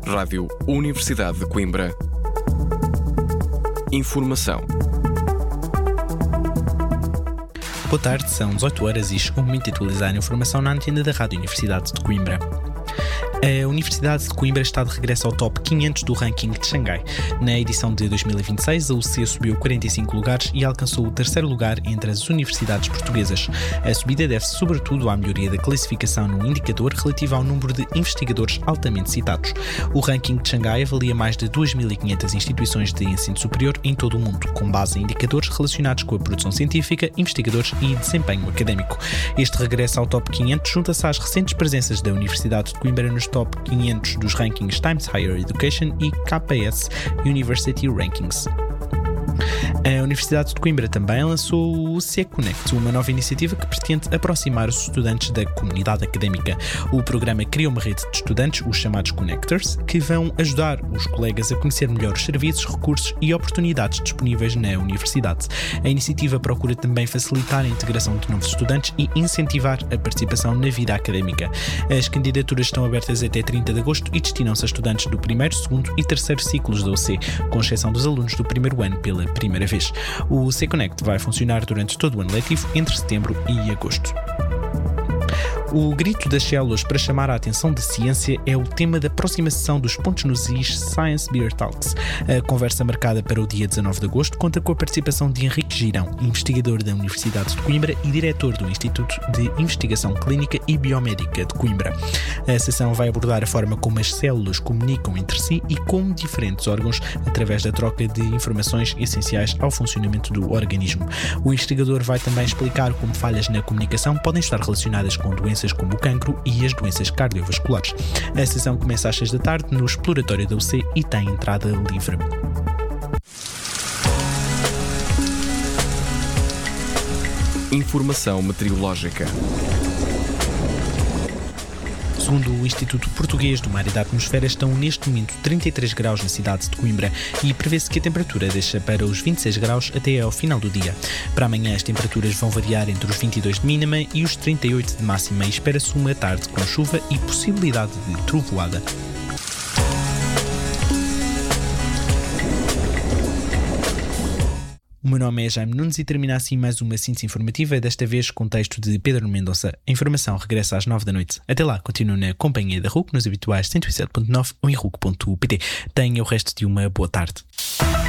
Rádio Universidade de Coimbra. Informação. Boa tarde, são 18 horas e chegou o momento de atualizar a informação na antena da Rádio Universidade de Coimbra. A Universidade de Coimbra está de regresso ao top 500 do ranking de Xangai. Na edição de 2026, a UC subiu 45 lugares e alcançou o terceiro lugar entre as universidades portuguesas. A subida deve-se sobretudo à melhoria da classificação no indicador relativo ao número de investigadores altamente citados. O ranking de Xangai avalia mais de 2.500 instituições de ensino superior em todo o mundo, com base em indicadores relacionados com a produção científica, investigadores e desempenho académico. Este regresso ao top 500 junta-se às recentes presenças da Universidade de Coimbra nos top 500 dos rankings Times Higher Education e KPS University Rankings. A Universidade de Coimbra também lançou o UC Connect, uma nova iniciativa que pretende aproximar os estudantes da comunidade académica. O programa cria uma rede de estudantes, os chamados Connectors, que vão ajudar os colegas a conhecer melhor os serviços, recursos e oportunidades disponíveis na universidade. A iniciativa procura também facilitar a integração de novos estudantes e incentivar a participação na vida académica. As candidaturas estão abertas até 30 de agosto e destinam-se a estudantes do primeiro, segundo e terceiro ciclos da UC, com exceção dos alunos do primeiro ano pela primeira vez. O UC Connect vai funcionar durante todo o ano letivo, entre setembro e agosto. O grito das células para chamar a atenção da ciência é o tema da próxima sessão dos Pontos nos Is Science Beer Talks. A conversa marcada para o dia 19 de agosto conta com a participação de Henrique Girão, investigador da Universidade de Coimbra e diretor do Instituto de Investigação Clínica e Biomédica de Coimbra. A sessão vai abordar a forma como as células comunicam entre si e como diferentes órgãos, através da troca de informações essenciais ao funcionamento do organismo. O investigador vai também explicar como falhas na comunicação podem estar relacionadas com doenças como o cancro e as doenças cardiovasculares. A sessão começa às 6 da tarde no exploratório da UC e tem entrada livre. Informação meteorológica. Segundo o Instituto Português do Mar e da Atmosfera, estão neste momento 33 graus na cidade de Coimbra e prevê-se que a temperatura deixa para os 26 graus até ao final do dia. Para amanhã as temperaturas vão variar entre os 22 de mínima e os 38 de máxima e espera-se uma tarde com chuva e possibilidade de trovoada. O meu nome é Jaime Nunes e termina assim mais uma síntese informativa, desta vez com texto de Pedro Mendonça. A informação regressa às 9 da noite. Até lá, continuo na companhia da RUC nos habituais 107.9 ou em RUC.pt. Tenha o resto de uma boa tarde.